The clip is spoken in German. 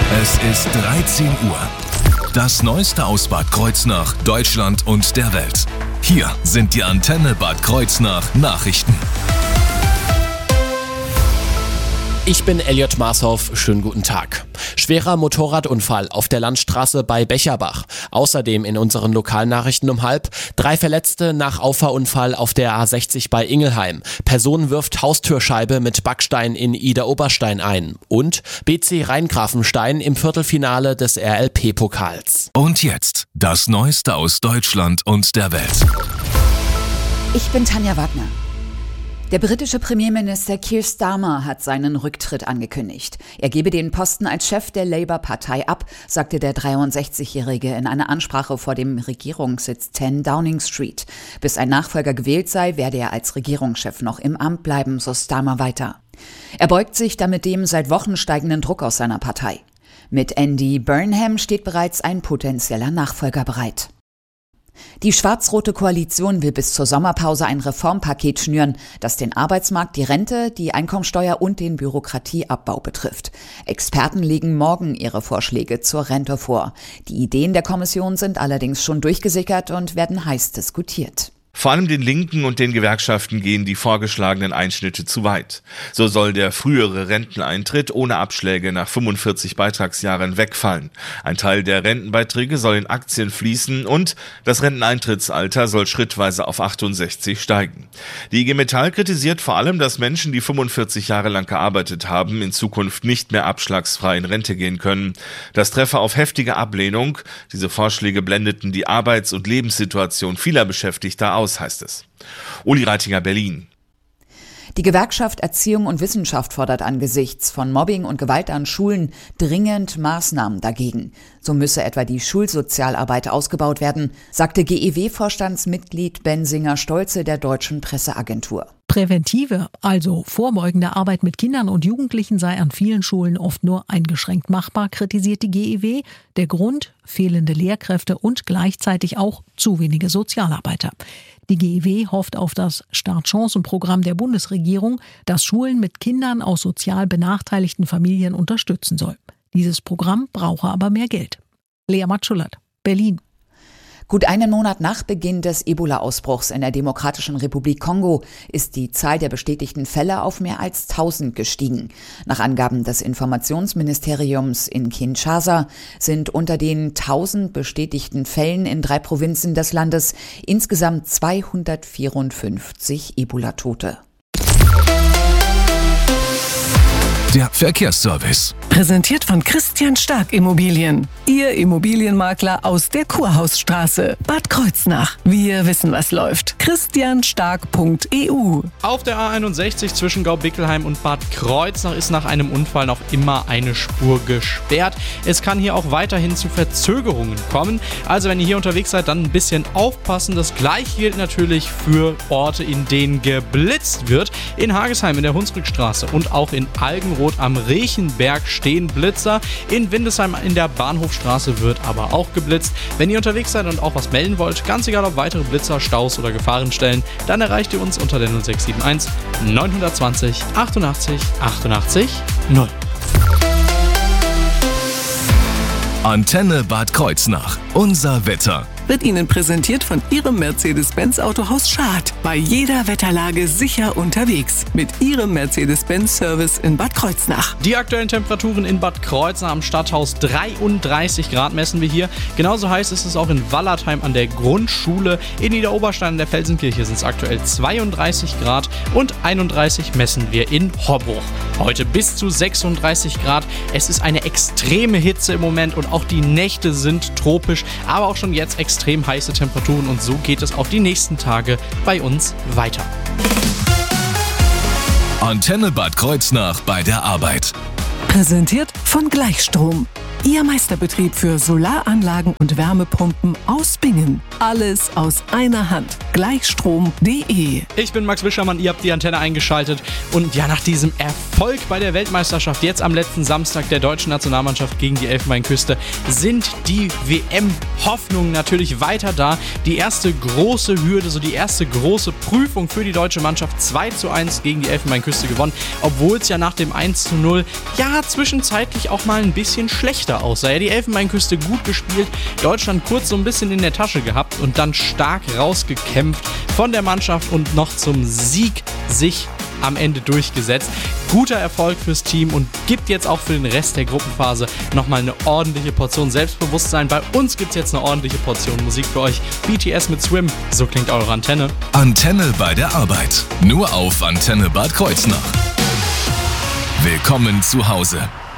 Es ist 13 Uhr. Das Neueste aus Bad Kreuznach, Deutschland und der Welt. Hier sind die Antenne Bad Kreuznach Nachrichten. Ich bin Elliot Marshoff, schönen guten Tag. Schwerer Motorradunfall auf der Landstraße bei Becherbach. Außerdem in unseren Lokalnachrichten um 12:30 3 Verletzte nach Auffahrunfall auf der A60 bei Ingelheim. Person wirft Haustürscheibe mit Backstein in Idar-Oberstein ein. Und BC Rheingrafenstein im Viertelfinale des RLP-Pokals. Und jetzt das Neueste aus Deutschland und der Welt. Ich bin Tanja Wagner. Der britische Premierminister Keir Starmer hat seinen Rücktritt angekündigt. Er gebe den Posten als Chef der Labour-Partei ab, sagte der 63-Jährige in einer Ansprache vor dem Regierungssitz 10 Downing Street. Bis ein Nachfolger gewählt sei, werde er als Regierungschef noch im Amt bleiben, so Starmer weiter. Er beugt sich damit dem seit Wochen steigenden Druck aus seiner Partei. Mit Andy Burnham steht bereits ein potenzieller Nachfolger bereit. Die schwarz-rote Koalition will bis zur Sommerpause ein Reformpaket schnüren, das den Arbeitsmarkt, die Rente, die Einkommensteuer und den Bürokratieabbau betrifft. Experten legen morgen ihre Vorschläge zur Rente vor. Die Ideen der Kommission sind allerdings schon durchgesickert und werden heiß diskutiert. Vor allem den Linken und den Gewerkschaften gehen die vorgeschlagenen Einschnitte zu weit. So soll der frühere Renteneintritt ohne Abschläge nach 45 Beitragsjahren wegfallen. Ein Teil der Rentenbeiträge soll in Aktien fließen und das Renteneintrittsalter soll schrittweise auf 68 steigen. Die IG Metall kritisiert vor allem, dass Menschen, die 45 Jahre lang gearbeitet haben, in Zukunft nicht mehr abschlagsfrei in Rente gehen können. Das treffe auf heftige Ablehnung. Diese Vorschläge blendeten die Arbeits- und Lebenssituation vieler Beschäftigter aus, heißt es. Uli Reitinger, Berlin. Die Gewerkschaft Erziehung und Wissenschaft fordert angesichts von Mobbing und Gewalt an Schulen dringend Maßnahmen dagegen. So müsse etwa die Schulsozialarbeit ausgebaut werden, sagte GEW-Vorstandsmitglied Bensinger-Stolze der Deutschen Presseagentur. Präventive, also vorbeugende Arbeit mit Kindern und Jugendlichen sei an vielen Schulen oft nur eingeschränkt machbar, kritisiert die GEW. Der Grund: fehlende Lehrkräfte und gleichzeitig auch zu wenige Sozialarbeiter. Die GEW hofft auf das Startchancenprogramm der Bundesregierung, das Schulen mit Kindern aus sozial benachteiligten Familien unterstützen soll. Dieses Programm brauche aber mehr Geld. Lea Matschulat, Berlin. Gut einen Monat nach Beginn des Ebola-Ausbruchs in der Demokratischen Republik Kongo ist die Zahl der bestätigten Fälle auf mehr als 1000 gestiegen. Nach Angaben des Informationsministeriums in Kinshasa sind unter den 1000 bestätigten Fällen in 3 Provinzen des Landes insgesamt 254 Ebola-Tote. Der Verkehrsservice. Präsentiert von Christian Stark Immobilien. Ihr Immobilienmakler aus der Kurhausstraße. Bad Kreuznach. Wir wissen, was läuft. christianstark.eu. Auf der A61 zwischen Gaubickelheim und Bad Kreuznach ist nach einem Unfall noch immer eine Spur gesperrt. Es kann hier auch weiterhin zu Verzögerungen kommen. Also wenn ihr hier unterwegs seid, dann ein bisschen aufpassen. Das gleiche gilt natürlich für Orte, in denen geblitzt wird. In Hagesheim in der Hunsrückstraße und auch in Algenroth am Rechenberg stehen Blitzer. In Windesheim in der Bahnhofstraße wird aber auch geblitzt. Wenn ihr unterwegs seid und auch was melden wollt, ganz egal ob weitere Blitzer, Staus oder Gefahrenstellen, dann erreicht ihr uns unter der 0671 920 88 88 0. Antenne Bad Kreuznach. Unser Wetter. Wird Ihnen präsentiert von Ihrem Mercedes-Benz Autohaus Schad. Bei jeder Wetterlage sicher unterwegs. Mit Ihrem Mercedes-Benz-Service in Bad Kreuznach. Die aktuellen Temperaturen in Bad Kreuznach am Stadthaus 33 Grad messen wir hier. Genauso heiß ist es auch in Wallertheim an der Grundschule. In Idar-Oberstein an der Felsenkirche sind es aktuell 32 Grad und 31 messen wir in Horbruch. Heute bis zu 36 Grad. Es ist eine extreme Hitze im Moment und auch die Nächte sind tropisch, aber auch schon jetzt extrem heiße Temperaturen und so geht es auch die nächsten Tage bei uns weiter. Antenne Bad Kreuznach bei der Arbeit. Präsentiert von Gleichstrom. Ihr Meisterbetrieb für Solaranlagen und Wärmepumpen aus Bingen. Alles aus einer Hand. Gleichstrom.de. Ich bin Max Wischermann, ihr habt die Antenne eingeschaltet und ja, nach diesem Erfolg bei der Weltmeisterschaft jetzt am letzten Samstag der deutschen Nationalmannschaft gegen die Elfenbeinküste sind die WM-Hoffnungen natürlich weiter da. Die erste große Hürde, so die erste große Prüfung für die deutsche Mannschaft, 2:1 gegen die Elfenbeinküste gewonnen, obwohl es ja nach dem 1:0 ja zwischenzeitlich auch mal ein bisschen schlechter aussah. Ja, die Elfenbeinküste gut gespielt, Deutschland kurz so ein bisschen in der Tasche gehabt und dann stark rausgekämpft von der Mannschaft und noch zum Sieg sich am Ende durchgesetzt. Guter Erfolg fürs Team und gibt jetzt auch für den Rest der Gruppenphase nochmal eine ordentliche Portion Selbstbewusstsein. Bei uns gibt es jetzt eine ordentliche Portion Musik für euch. BTS mit Swim, so klingt eure Antenne. Antenne bei der Arbeit. Nur auf Antenne Bad Kreuznach. Willkommen zu Hause.